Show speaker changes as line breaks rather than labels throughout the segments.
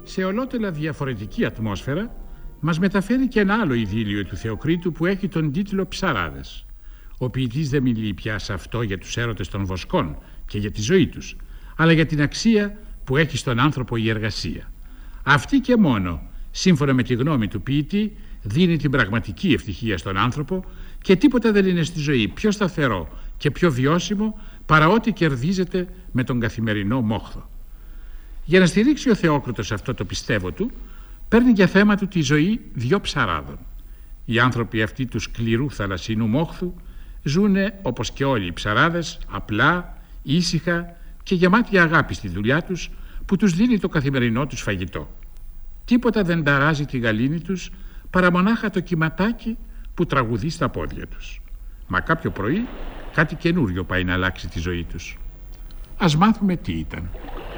Σε ολότελα διαφορετική ατμόσφαιρα μας μεταφέρει και ένα άλλο ειδήλιο του Θεοκρίτου που έχει τον τίτλο «Ψαράδες». Ο ποιητής δεν μιλεί πια σε αυτό για τους έρωτες των βοσκών και για τη ζωή τους, αλλά για την αξία που έχει στον άνθρωπο η εργασία. Αυτή και μόνο, σύμφωνα με τη γνώμη του ποιητή, δίνει την πραγματική ευτυχία στον άνθρωπο και τίποτα δεν είναι στη ζωή πιο σταθερό και πιο βιώσιμο παρά ό,τι κερδίζεται με τον καθημερινό μόχθο. Για να στηρίξει ο Θεόκριτος αυτό το πιστεύω του, παίρνει για θέμα του τη ζωή δυο ψαράδων. Οι άνθρωποι αυτοί του σκληρού θαλασσινού μόχθου ζουνε όπως και όλοι οι ψαράδες, απλά, ήσυχα και γεμάτοι αγάπη στη δουλειά τους που τους δίνει το καθημερινό τους φαγητό. Τίποτα δεν ταράζει τη γαλήνη τους παρά μονάχα το κυματάκι που τραγουδεί στα πόδια τους. Μα κάποιο πρωί κάτι καινούριο πάει να αλλάξει τη ζωή τους. Ας μάθουμε τι ήταν.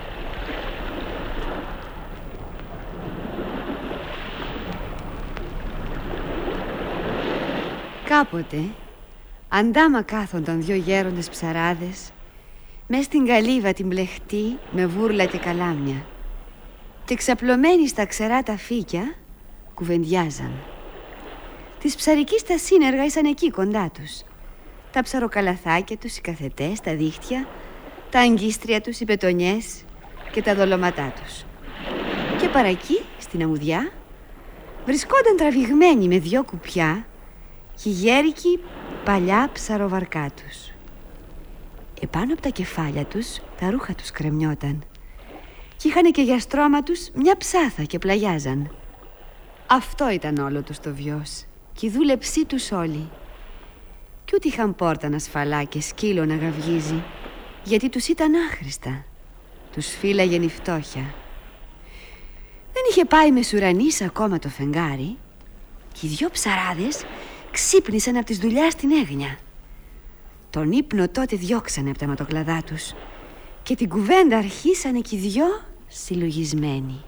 Κάποτε, αντάμα κάθονταν δυο γέροντες ψαράδες μες στην καλύβα την πλεχτή με βούρλα και καλάμια και ξαπλωμένοι στα ξερά τα φύκια κουβεντιάζαν. Της ψαρικής τα σύνεργα ήσαν εκεί κοντά τους, τα ψαροκαλαθάκια τους, οι καθετές, τα δίχτυα, τα αγκίστρια τους, οι πετονιές και τα δολωματά τους. Και παρακεί, στην αμμουδιά, βρισκόταν τραβηγμένοι με δυο κουπιά χιγέρικοι παλιά ψαροβαρκά τους. Επάνω από τα κεφάλια τους τα ρούχα τους κρεμιόταν και είχαν και για στρώμα τους μια ψάθα και πλαγιάζαν. Αυτό ήταν όλο τους το βιός και η δούλεψή τους όλη. Κι ούτε είχαν πόρτα να σφαλά και σκύλο να γαυγίζει, γιατί τους ήταν άχρηστα. Τους φύλαγεν η φτώχεια. Δεν είχε πάει μεσουρανής ακόμα το φεγγάρι και οι δυο ψαράδες ξύπνησαν από τις δουλειά στην έγνοια. Τον ύπνο τότε διώξανε από τα ματοκλαδά τους και την κουβέντα αρχίσανε κι οι δυο συλλογισμένοι.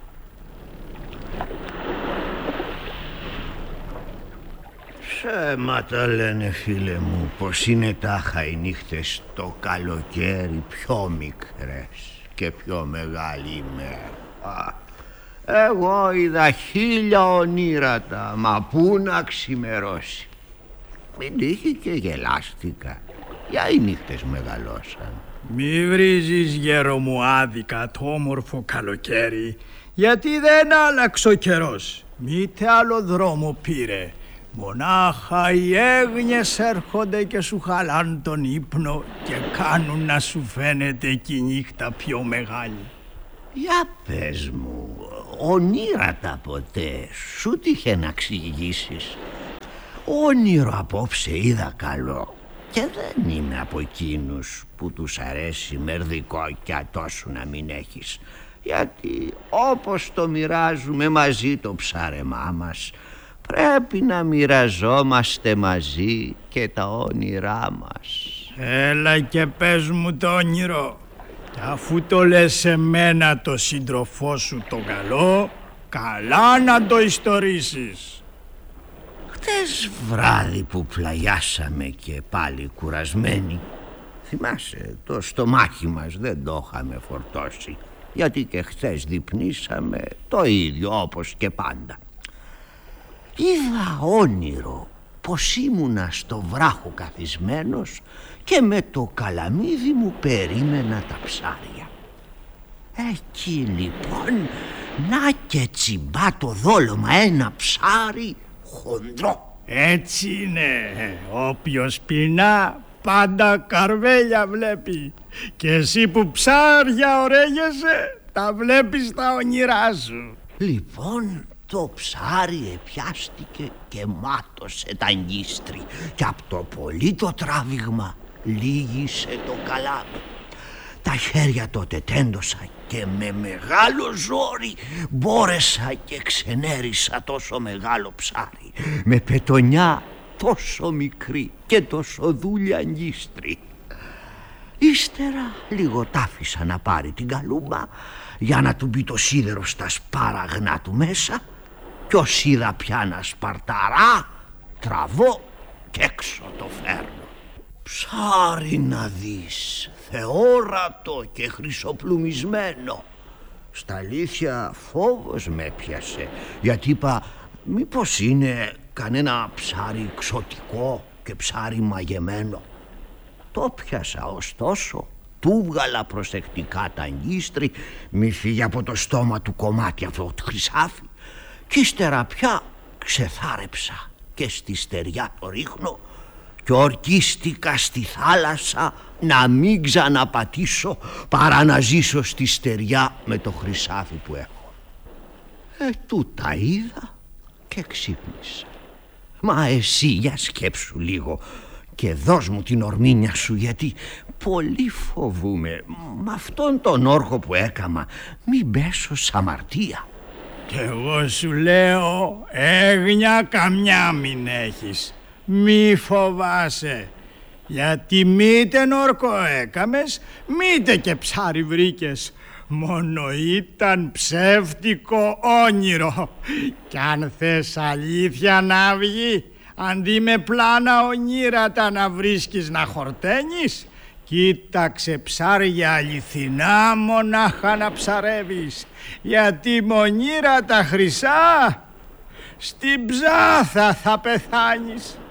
Ψέματα λένε, φίλε μου, πως είναι τάχα οι νύχτες το καλοκαίρι πιο μικρές και πιο μεγάλη ημέρα. Εγώ είδα 1000 ονείρατα, μα πού να ξημερώσει. Μην τύχει και γελάστηκα. Για οι νύχτες μεγαλώσαν.
Μη βρίζεις, γέρο μου, άδικα το όμορφο καλοκαίρι, γιατί δεν άλλαξε ο καιρός. Μήτε άλλο δρόμο πήρε. Μονάχα οι έγνοιες έρχονται και σου χαλάν τον ύπνο και κάνουν να σου φαίνεται και η νύχτα πιο μεγάλη.
Για πες μου, ονείρατα ποτέ σου τύχε να εξηγήσεις? Όνειρο απόψε είδα καλό και δεν είμαι από εκείνους που τους αρέσει μερδικό κι τόσο να μην έχεις, γιατί όπως το μοιράζουμε μαζί το ψάρεμά μας, πρέπει να μοιραζόμαστε μαζί και τα όνειρά μας.
Έλα και πες μου το όνειρο. Και αφού το λες σε μένα το σύντροφό σου το καλό, καλά να το ιστορίσεις.
Χτες βράδυ που πλαγιάσαμε και πάλι κουρασμένοι, θυμάσαι, το στομάχι μας δεν το είχαμε φορτώσει, γιατί και χτες διπνήσαμε το ίδιο όπως και πάντα. Είδα όνειρο πως ήμουνα στο βράχο καθισμένος και με το καλαμίδι μου περίμενα τα ψάρια. Εκεί λοιπόν να και τσιμπά το δόλωμα ένα ψάρι χοντρό.
Έτσι είναι, όποιος πεινά πάντα καρβέλια βλέπει. Και εσύ που ψάρια ωραίγεσαι, τα βλέπεις στα όνειρά σου.
Λοιπόν το ψάρι επιάστηκε και μάτωσε τα αγκίστρι και από το πολύ το τράβηγμα λύγησε το καλάμι. Τα χέρια τότε τέντωσα και με μεγάλο ζόρι μπόρεσα και ξενέρισα τόσο μεγάλο ψάρι με πετονιά τόσο μικρή και τόσο δούλια αγκίστρι. Ύστερα λίγο τ' άφησα να πάρει την καλούμπα για να του μπει το σίδερο στα σπάραγνα του μέσα κι ως είδα πια να σπαρταρά, τραβώ και έξω το φέρνω. Ψάρι να δεις, θεόρατο και χρυσοπλουμισμένο. Στα αλήθεια φόβος με πιάσε, γιατί είπα μήπως είναι κανένα ψάρι ξωτικό και ψάρι μαγεμένο. Το πιάσα ωστόσο, του βγάλα προσεκτικά τα αγκίστρι, μη φύγει από το στόμα του κομμάτι αυτό το χρυσάφι, κι ύστερα πια ξεθάρεψα και στη στεριά το ρίχνω και ορκίστηκα στη θάλασσα να μην ξαναπατήσω παρά να ζήσω στη στεριά με το χρυσάφι που έχω. Τούτα είδα και ξύπνησα. Μα εσύ για σκέψου λίγο και δώσ' μου την ορμήνια σου, γιατί πολύ φοβούμαι με αυτόν τον όρκο που έκαμα μην πέσω σ' αμαρτία.
Κι εγώ σου λέω, έγνοια καμιά μην έχεις. Μη φοβάσαι, γιατί μήτε όρκο έκαμες, μήτε και ψάρι βρήκες. Μόνο ήταν ψεύτικο όνειρο. Κι αν θες αλήθεια να βγει, αντί με πλάνα ονείρατα να βρίσκεις να χορταίνεις, κοίταξε ψάρια αληθινά μονάχα να ψαρεύεις, γιατί με ονείρατα χρυσά στην ψάθα θα πεθάνεις.